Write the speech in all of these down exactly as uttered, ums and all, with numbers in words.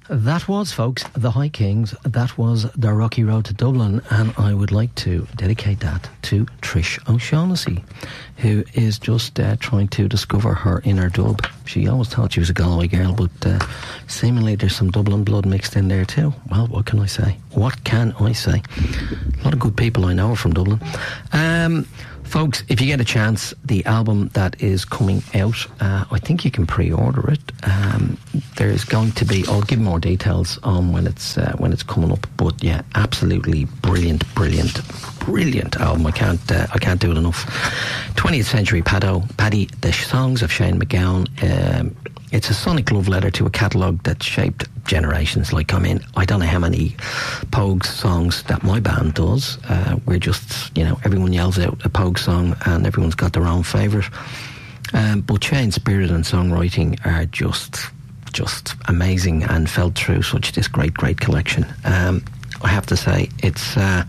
That was, folks, the High Kings. That was the Rocky Road to Dublin, and I would like to dedicate that to Trish O'Shaughnessy, who is just uh, trying to discover her inner dub. She always thought she was a Galway girl, but uh, seemingly there's some Dublin blood mixed in there too. Well, what can I say? What can I say? A lot of good people I know are from Dublin. Um... Folks, if you get a chance, the album that is coming out, uh, I think you can pre-order it. Um, there's going to be, I'll give more details on when it's uh, when it's coming up. But yeah, absolutely brilliant, brilliant, brilliant album. I can't uh, I can't do it enough. twentieth Century Paddo, Paddy, the songs of Shane MacGowan. Um, it's a sonic love letter to a catalogue that shaped generations. Like, I mean, I don't know how many Pogues songs that my band does. Uh, we're just, you know, everyone yells out a Pogue song and everyone's got their own favourite. Um, but Shane's spirit and songwriting are just, just amazing and felt through such this great, great collection. Um, I have to say, it's uh,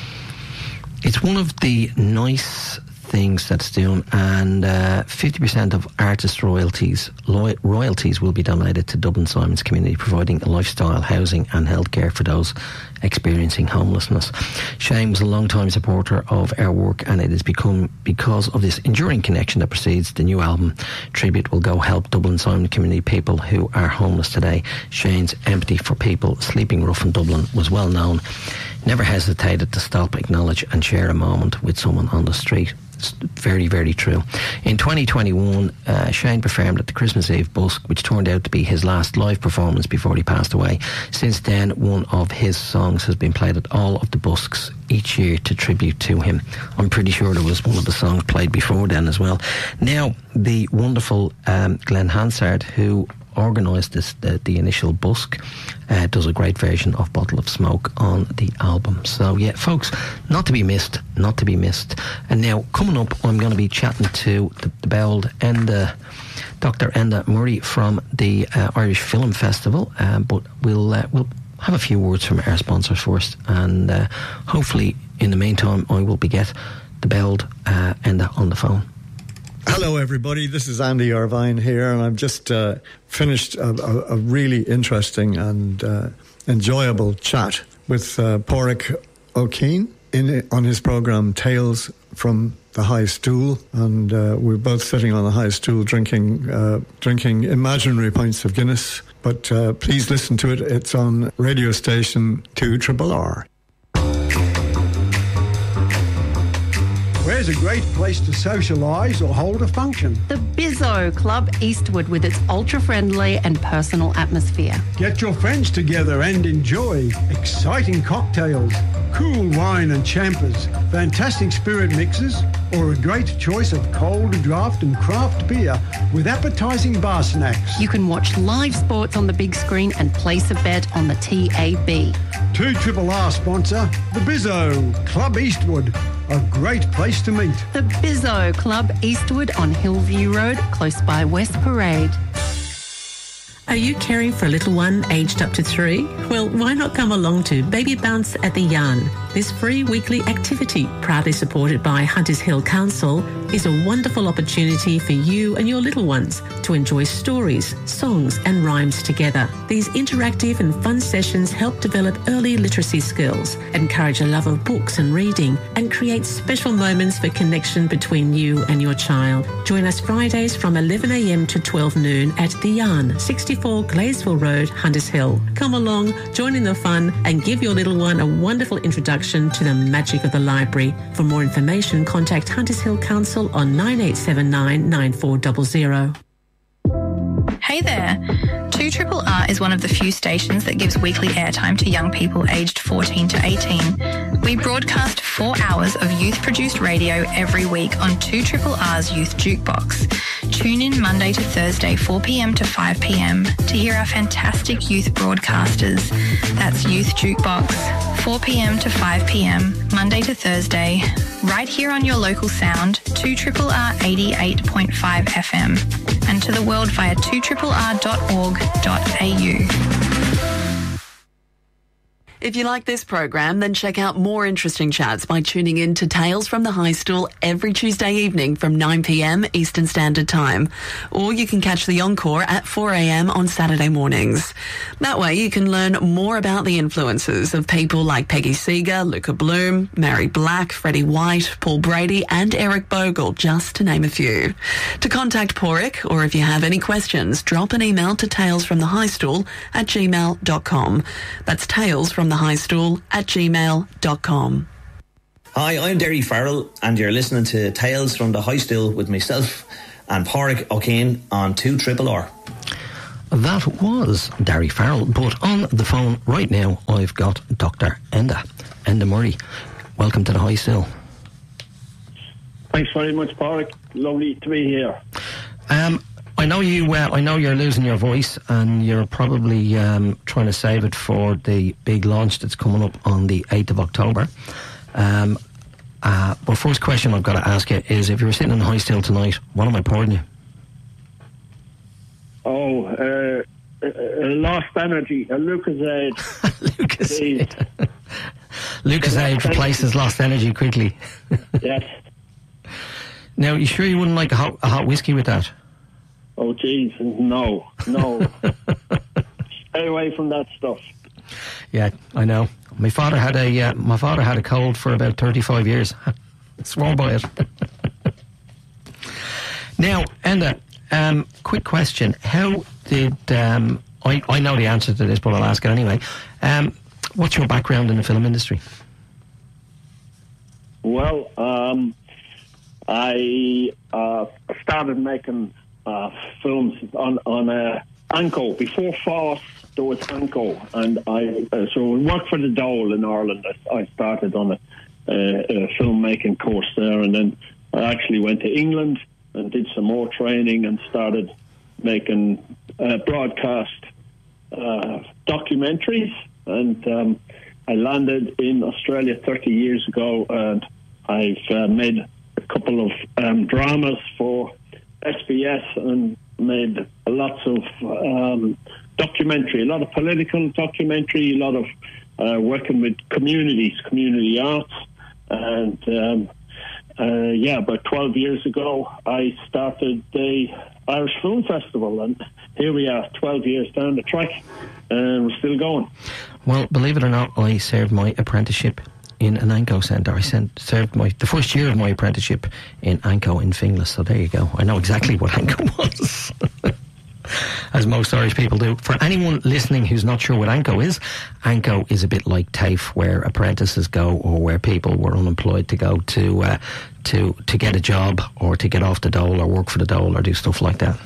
it's one of the nice things that's doing, and uh, fifty percent of artist royalties lo- royalties will be donated to Dublin Simon's community, providing lifestyle, housing and healthcare for those experiencing homelessness. Shane was a long-time supporter of our work, and it has become because of this enduring connection that precedes the new album. Tribute will go help Dublin Simon community people who are homeless today. Shane's empathy for people sleeping rough in Dublin was well known. Never hesitated to stop, acknowledge and share a moment with someone on the street. It's very, very true. In twenty twenty-one, uh, Shane performed at the Christmas Eve Busk, which turned out to be his last live performance before he passed away. Since then, one of his songs has been played at all of the Busks each year to tribute to him. I'm pretty sure there was one of the songs played before then as well. Now, the wonderful um, Glenn Hansard, who organised this the, the initial Busk, uh, does a great version of Bottle of Smoke on the album. So yeah, folks, not to be missed, not to be missed. And now, coming up, I'm going to be chatting to the, the Beld Enda, Doctor Enda Murray from the uh, Irish Film Festival, uh, but we'll uh, we'll have a few words from our sponsors first, and uh, hopefully in the meantime I will be get the Beld uh, Enda on the phone. Hello everybody, this is Andy Irvine here, and I've just uh, finished a, a, a really interesting and uh, enjoyable chat with uh, Pádraig O'Keefe in, on his programme Tales from the High Stool, and uh, we're both sitting on the high stool drinking uh, drinking imaginary pints of Guinness, but uh, please listen to it. It's on radio station two R R R. Where's a great place to socialise or hold a function? The Bizzo Club Eastwood, with its ultra-friendly and personal atmosphere. Get your friends together and enjoy exciting cocktails, cool wine and champers, fantastic spirit mixes, or a great choice of cold draft and craft beer with appetising bar snacks. You can watch live sports on the big screen and place a bet on the T A B. two R R R sponsor, the Bizzo Club Eastwood. A great place to meet. The Bizzo Club Eastwood on Hillview Road, close by West Parade. Are you caring for a little one aged up to three? Well, why not come along to Baby Bounce at the Yarn? This free weekly activity, proudly supported by Hunters Hill Council, is a wonderful opportunity for you and your little ones to enjoy stories, songs and rhymes together. These interactive and fun sessions help develop early literacy skills, encourage a love of books and reading, and create special moments for connection between you and your child. Join us Fridays from eleven a.m. to twelve noon at the Yarn, sixty-four Glaysville Road, Hunters Hill. Come along, join in the fun, and give your little one a wonderful introduction to the magic of the library. For more information, contact Hunters Hill Council on nine eight seven nine, nine four zero zero. Hey there! two R R R is one of the few stations that gives weekly airtime to young people aged fourteen to eighteen. We broadcast four hours of youth-produced radio every week on two R R R's Youth Jukebox. Tune in Monday to Thursday, four p.m. to five p.m. to hear our fantastic youth broadcasters. That's Youth Jukebox, four p.m. to five p.m. Monday to Thursday, right here on your local sound, two R R R eighty-eight point five F M, and to the world via two R R R dot org dot a u. If you like this program, then check out more interesting chats by tuning in to Tales from the High Stool every Tuesday evening from nine p.m. Eastern Standard Time. Or you can catch the encore at four a.m. on Saturday mornings. That way you can learn more about the influences of people like Peggy Seeger, Luca Bloom, Mary Black, Freddie White, Paul Brady and Eric Bogle, just to name a few. To contact Porrick, or if you have any questions, drop an email to talesfromthehighstool at gmail dot com. That's Tales from the High Stool at gmail dot com. Hi, I'm Derry Farrell and you're listening to Tales from the High Stool with myself and Porrick O'Kane on two Triple R. That was Derry Farrell, but on the phone right now I've got Doctor Enda, Enda Murray. Welcome to the High Stool. Thanks very much, Porrick. Lovely to be here. Um, I know you. Uh, I know you're losing your voice, and you're probably um, trying to save it for the big launch that's coming up on the eighth of October. Um, uh, but first question I've got to ask you is: if you were sitting in the High Stool tonight, what am I pouring you? Oh, uh, uh, Lost Energy, a Lucozade. Lucozade. Lucozade replaces Lost Energy quickly. Yes. Now, you sure you wouldn't like a hot, a hot whiskey with that? Oh, jeez, no, no. Stay away from that stuff. Yeah, I know. My father had a uh, my father had a cold for about thirty-five years. Swore by it. Now, Enda, um, quick question: how did um, I? I know the answer to this, but I'll ask it anyway. Um, what's your background in the film industry? Well, um, I uh, started making uh, films on on uh, Anco. Before Foss, there was Anco, and I uh, so I worked for the Dole in Ireland. I, I started on a, uh, a filmmaking course there, and then I actually went to England and did some more training and started making uh, broadcast uh, documentaries. And um, I landed in Australia thirty years ago, and I've uh, made a couple of um, dramas for S B S and made lots of um, documentary, a lot of political documentary, a lot of uh, working with communities, community arts. And um, uh, yeah, about twelve years ago, I started the Irish Film Festival, and here we are, twelve years down the track, and we're still going. Well, believe it or not, I served my apprenticeship in an Anco centre. I sent, served my the first year of my apprenticeship in Anco in Finglas, so there you go. I know exactly what Anco was. As most Irish people do. For anyone listening who's not sure what Anco is, Anco is a bit like TAFE, where apprentices go, or where people were unemployed to go to uh, to to get a job, or to get off the dole, or work for the dole, or do stuff like that.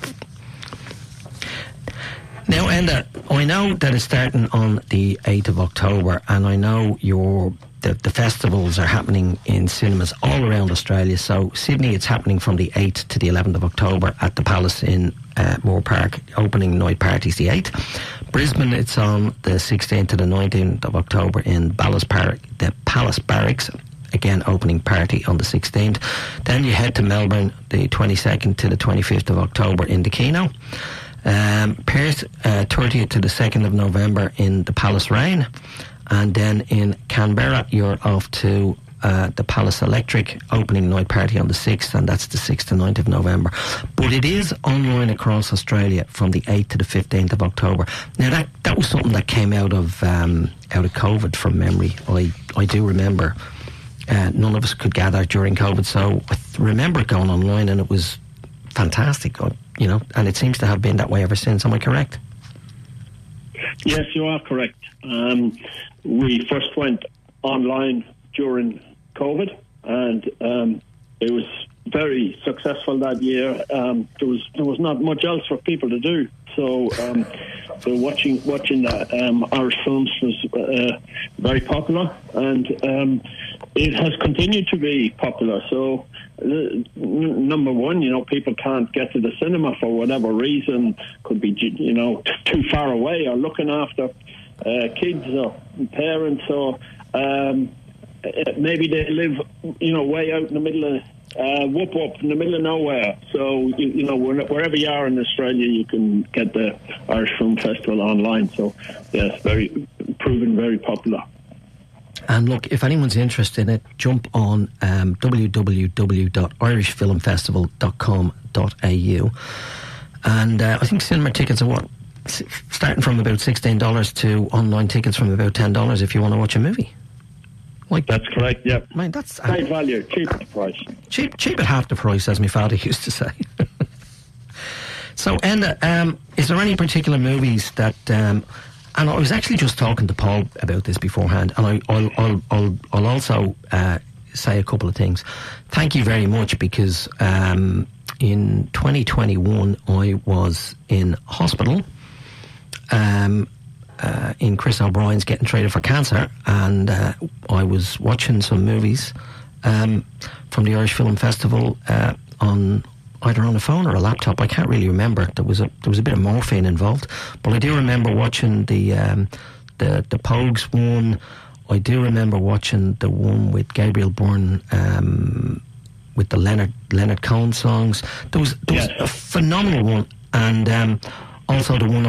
Now, Enda, I know that it's starting on the eighth of October, and I know your the, the festivals are happening in cinemas all around Australia. So Sydney, it's happening from the eighth to the eleventh of October at the Palace in uh, Moore Park. Opening night parties the eighth. Brisbane, it's on the sixteenth to the nineteenth of October in Palace Park, the Palace Barracks. Again, opening party on the sixteenth. Then you head to Melbourne, the twenty-second to the twenty-fifth of October in the Kino. Um, Perth, uh, thirtieth to the second of November in the Palace Rain. And then in Canberra, you're off to uh, the Palace Electric, opening night party on the sixth, and that's the sixth to ninth of November. But it is online across Australia from the eighth to the fifteenth of October. Now, that, that was something that came out of um, out of COVID from memory. I, I do remember uh, none of us could gather during COVID, so I remember it going online, and it was fantastic, you know, and it seems to have been that way ever since. Am I correct? Yes, you are correct. Um, we first went online during COVID, and um, it was very successful that year. Um, there was there was not much else for people to do, so um, so watching watching the, um, Irish films was uh, very popular, and um, it has continued to be popular. So uh, n- number one, you know, people can't get to the cinema for whatever reason. Could be, you know, t- too far away, or looking after uh, kids or parents, or um, maybe they live, you know, way out in the middle of uh, whoop whoop in the middle of nowhere. So you, you know, wherever you are in Australia, you can get the Irish Film Festival online. So yes, very proven very popular. And look, if anyone's interested in it, jump on um, w w w dot irish film festival dot com dot a u. And uh, I think cinema tickets are what? Starting from about sixteen dollars to online tickets from about ten dollars if you want to watch a movie. Like, that's correct, yep. Man, that's great value, cheap at the price. Cheap, cheap at half the price, as my father used to say. So, Enda, um, is there any particular movies that... Um, and I was actually just talking to Paul about this beforehand, and I, I'll, I'll, I'll, I'll also uh, say a couple of things. Thank you very much, because um, in twenty twenty-one I was in hospital um, uh, in Chris O'Brien's Getting Treated for Cancer, and uh, I was watching some movies um, from the Irish Film Festival uh, on either on a phone or a laptop. I can't really remember. There was a there was a bit of morphine involved, but I do remember watching the um, the the Pogues one. I do remember watching the one with Gabriel Byrne um, with the Leonard Leonard Cohen songs. There was there was yes. a phenomenal one, and um, also the one